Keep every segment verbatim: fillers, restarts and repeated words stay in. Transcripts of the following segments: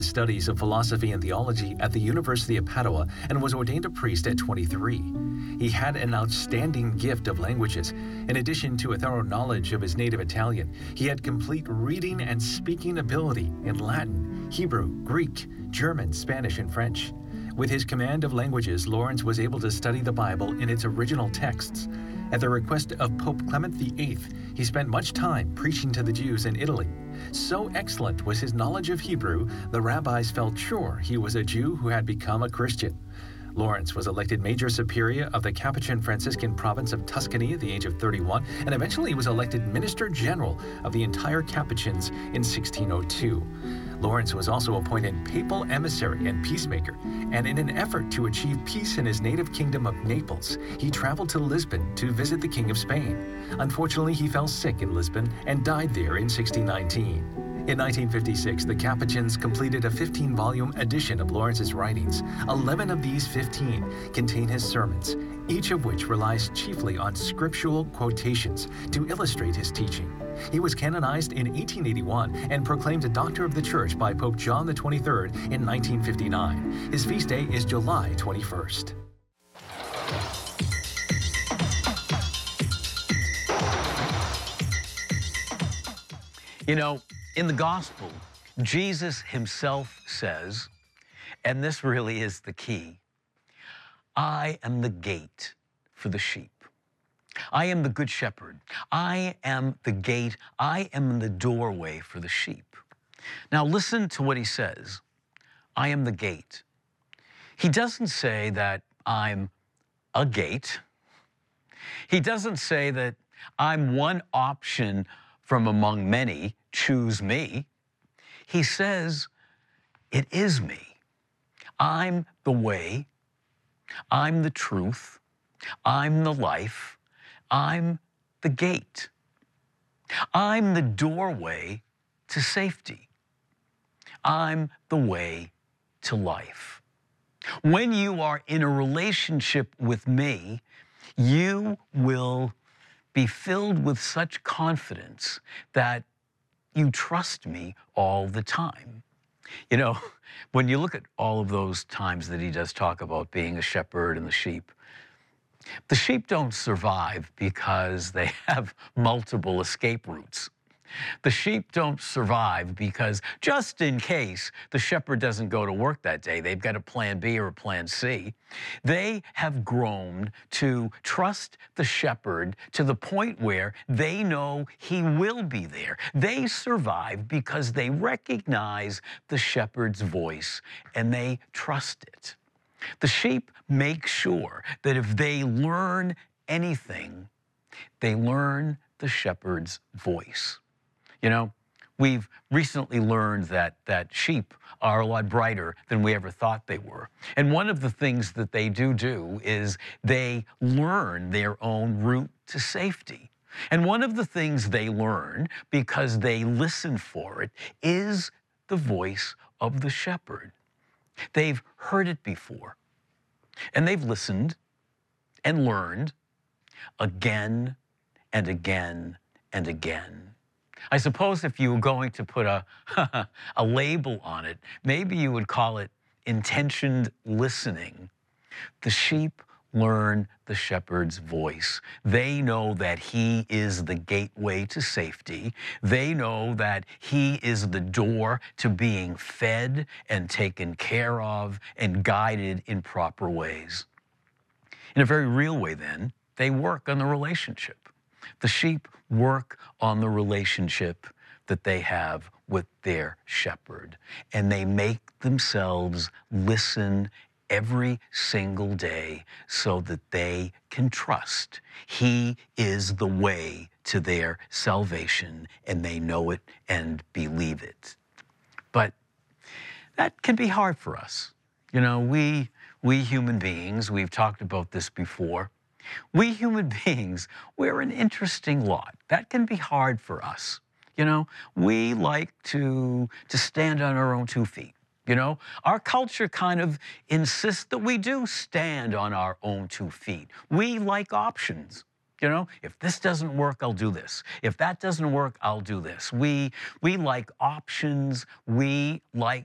studies of philosophy and theology at the University of Padua and was ordained a priest at twenty-three. He had an outstanding gift of languages. In addition to a thorough knowledge of his native Italian, he had complete reading and speaking ability in Latin, Hebrew, Greek, German, Spanish, and French. With his command of languages, Lawrence was able to study the Bible in its original texts. At the request of Pope Clement the Eighth, he spent much time preaching to the Jews in Italy. So excellent was his knowledge of Hebrew, the rabbis felt sure he was a Jew who had become a Christian. Lawrence was elected Major Superior of the Capuchin Franciscan province of Tuscany at the age of thirty-one, and eventually was elected Minister General of the entire Capuchins in sixteen oh two. Lawrence was also appointed papal emissary and peacemaker, and in an effort to achieve peace in his native kingdom of Naples, he traveled to Lisbon to visit the King of Spain. Unfortunately, he fell sick in Lisbon and died there in sixteen nineteen. In nineteen fifty-six, the Capuchins completed a fifteen-volume edition of Lawrence's writings. Eleven of these fifteen contain his sermons, each of which relies chiefly on scriptural quotations to illustrate his teaching. He was canonized in eighteen eighty-one and proclaimed a Doctor of the Church by Pope John the twenty-third in nineteen fifty-nine. His feast day is July twenty-first. You know, in the gospel, Jesus himself says, and this really is the key, I am the gate for the sheep. I am the good shepherd. I am the gate. I am the doorway for the sheep. Now listen to what he says. I am the gate. He doesn't say that I'm a gate. He doesn't say that I'm one option from among many, choose me. He says, it is me. I'm the way. I'm the truth. I'm the life. I'm the gate. I'm the doorway to safety. I'm the way to life. When you are in a relationship with me, you will be filled with such confidence that you trust me all the time. You know, when you look at all of those times that he does talk about being a shepherd and the sheep, the sheep don't survive because they have multiple escape routes. The sheep don't survive because just in case the shepherd doesn't go to work that day, they've got a plan B or a plan C. They have grown to trust the shepherd to the point where they know he will be there. They survive because they recognize the shepherd's voice and they trust it. The sheep make sure that if they learn anything, they learn the shepherd's voice. You know, we've recently learned that, that sheep are a lot brighter than we ever thought they were. And one of the things that they do do is they learn their own route to safety. And one of the things they learn, because they listen for it, is the voice of the shepherd. They've heard it before, and they've listened and learned again and again and again. I suppose if you were going to put a, a label on it, maybe you would call it intentioned listening. The sheep learn the shepherd's voice. They know that he is the gateway to safety. They know that he is the door to being fed and taken care of and guided in proper ways. In a very real way, then, they work on the relationship. The sheep work on the relationship that they have with their shepherd, and they make themselves listen every single day so that they can trust he is the way to their salvation, and they know it and believe it. But that can be hard for us. You know, we, we human beings, we've talked about this before, we human beings, we're an interesting lot. That can be hard for us. You know, we like to, to stand on our own two feet. You know, our culture kind of insists that we do stand on our own two feet. We like options. You know, if this doesn't work, I'll do this. If that doesn't work, I'll do this. We, we like options. We like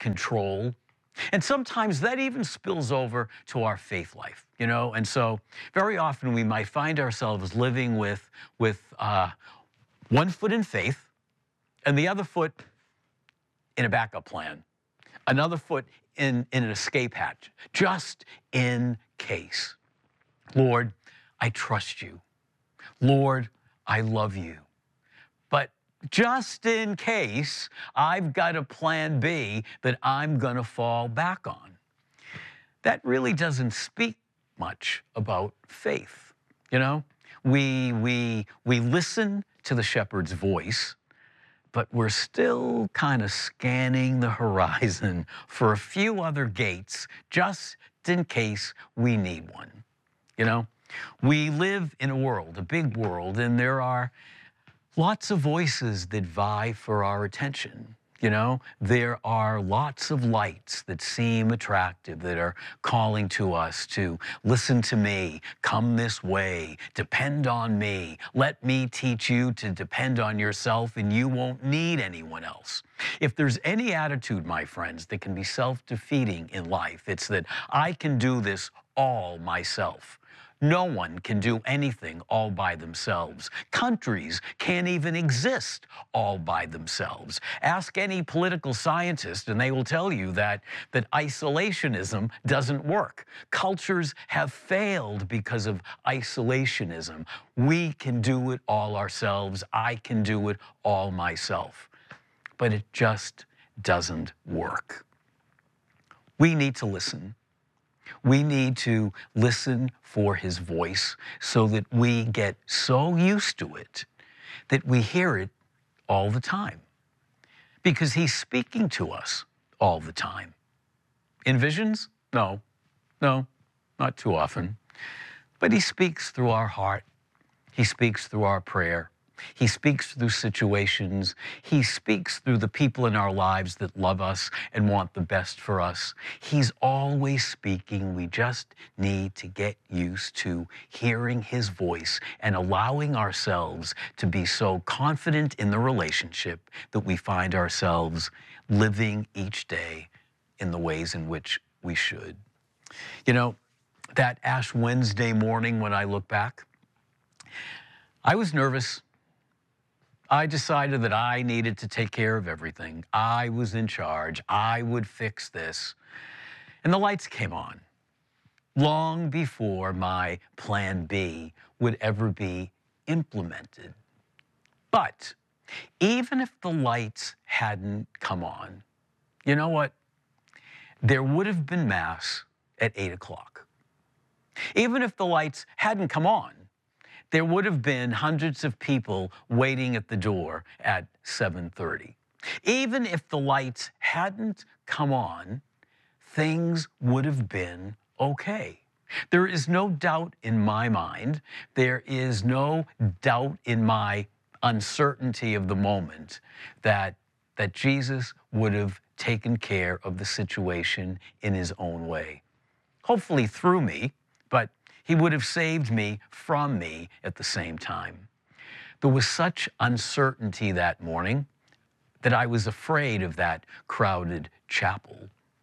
control. And sometimes that even spills over to our faith life, you know? And so very often we might find ourselves living with, with uh, one foot in faith and the other foot in a backup plan, another foot in, in an escape hatch, just in case. Lord, I trust you. Lord, I love you. But just in case, I've got a plan B that I'm going to fall back on. That really doesn't speak much about faith. You know, we, we, we listen to the shepherd's voice, but we're still kind of scanning the horizon for a few other gates just in case we need one. You know, we live in a world, a big world, and there are lots of voices that vie for our attention. You know, there are lots of lights that seem attractive that are calling to us to listen to me, come this way, depend on me, let me teach you to depend on yourself and you won't need anyone else. If there's any attitude, my friends, that can be self-defeating in life, it's that I can do this all myself. No one can do anything all by themselves. Countries can't even exist all by themselves. Ask any political scientist and they will tell you that, that isolationism doesn't work. Cultures have failed because of isolationism. We can do it all ourselves. I can do it all myself. But it just doesn't work. We need to listen. We need to listen for his voice so that we get so used to it that we hear it all the time. Because he's speaking to us all the time. In visions? No, no, not too often. But he speaks through our heart. He speaks through our prayer. He speaks through situations. He speaks through the people in our lives that love us and want the best for us. He's always speaking. We just need to get used to hearing his voice and allowing ourselves to be so confident in the relationship that we find ourselves living each day in the ways in which we should. You know, that Ash Wednesday morning when I look back, I was nervous. I decided that I needed to take care of everything. I was in charge. I would fix this. And the lights came on long before my plan B would ever be implemented. But even if the lights hadn't come on, you know what? There would have been Mass at eight o'clock. Even if the lights hadn't come on, there would have been hundreds of people waiting at the door at seven thirty. Even if the lights hadn't come on, things would have been okay. There is no doubt in my mind, there is no doubt in my uncertainty of the moment that, that Jesus would have taken care of the situation in his own way. Hopefully through me, but he would have saved me from me at the same time. There was such uncertainty that morning that I was afraid of that crowded chapel.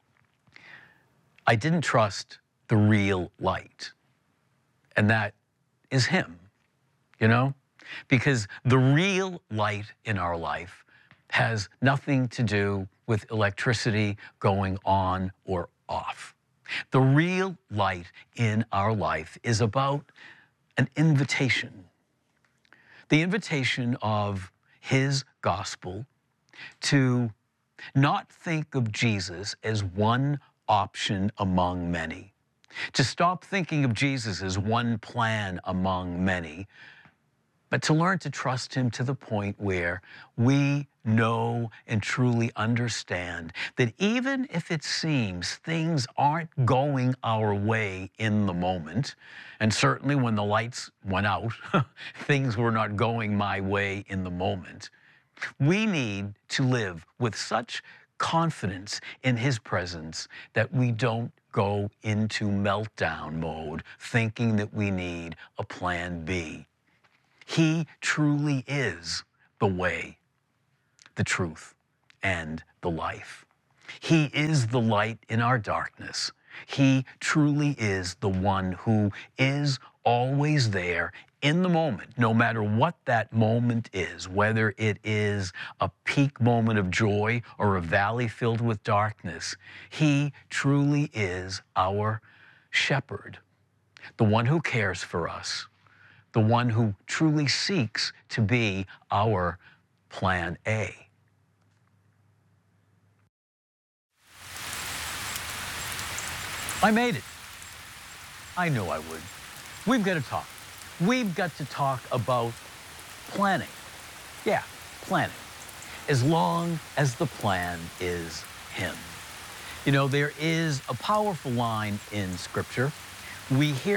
I didn't trust the real light, and that is him, you know? Because the real light in our life has nothing to do with electricity going on or off. The real light in our life is about an invitation. The invitation of his gospel to not think of Jesus as one option among many, to stop thinking of Jesus as one plan among many, but to learn to trust him to the point where we know and truly understand that even if it seems things aren't going our way in the moment, and certainly when the lights went out, things were not going my way in the moment, we need to live with such confidence in his presence that we don't go into meltdown mode thinking that we need a plan B. He truly is the way, the truth, and the life. He is the light in our darkness. He truly is the one who is always there in the moment, no matter what that moment is, whether it is a peak moment of joy or a valley filled with darkness. He truly is our shepherd, the one who cares for us, the one who truly seeks to be our plan A. I made it. I knew I would. We've got to talk. We've got to talk about planning. Yeah, planning. As long as the plan is Him. You know, there is a powerful line in Scripture. We hear